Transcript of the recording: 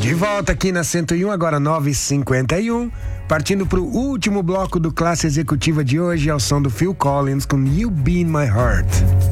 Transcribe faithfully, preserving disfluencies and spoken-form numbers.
De volta aqui na cento e um, agora nove e cinquenta e um. Partindo pro último bloco do Classe Executiva de hoje, ao som do Phil Collins com You Be In My Heart.